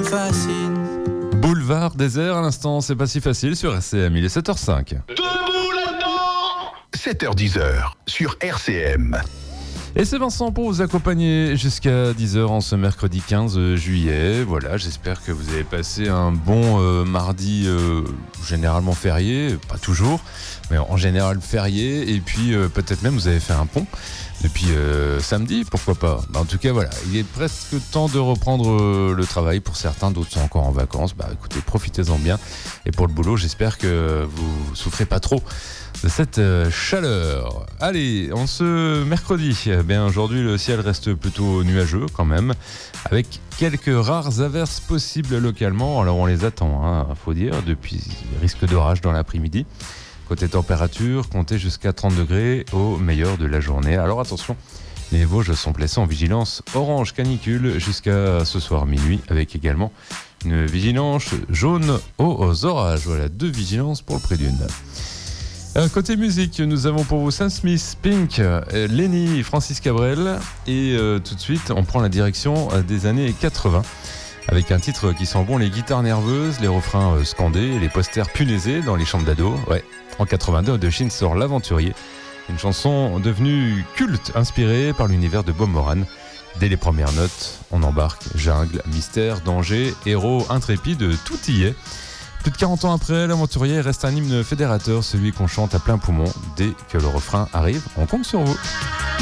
fascine. Boulevard désert à l'instant, c'est pas si facile sur RCM, il est 7h05. Debout là-dedans 7h10 sur RCM. Et c'est Vincent pour vous accompagner jusqu'à 10h en ce mercredi 15 juillet. Voilà, j'espère que vous avez passé un bon mardi généralement férié, pas toujours, mais en général férié. Et puis peut-être même vous avez fait un pont depuis samedi, pourquoi pas. En tout cas, voilà, il est presque temps de reprendre le travail pour certains, d'autres sont encore en vacances. Écoutez, profitez-en bien. Et pour le boulot, j'espère que vous souffrez pas trop de cette chaleur. Allez, en ce mercredi, aujourd'hui le ciel reste plutôt nuageux quand même, avec quelques rares averses possibles localement. Alors on les attend, faut dire, depuis risque d'orage dans l'après-midi. Côté température, comptez jusqu'à 30 degrés au meilleur de la journée. Alors attention, les Vosges sont placés en vigilance orange canicule jusqu'à ce soir minuit, avec également une vigilance jaune aux orages. Voilà, 2 vigilances pour le Pré-Dune. Côté musique, nous avons pour vous Sam Smith, Pink, Lenny, Francis Cabrel. Et tout de suite, on prend la direction des années 80. Avec un titre qui sent bon les guitares nerveuses, les refrains scandés, les posters punaisés dans les chambres d'ados. Ouais, en 82, Indochine sort L'Aventurier. Une chanson devenue culte, inspirée par l'univers de Bob Moran. Dès les premières notes, on embarque jungle, mystère, danger, héros intrépide, tout y est. Plus de 40 ans après, L'Aventurier reste un hymne fédérateur, celui qu'on chante à plein poumon. Dès que le refrain arrive, on compte sur vous.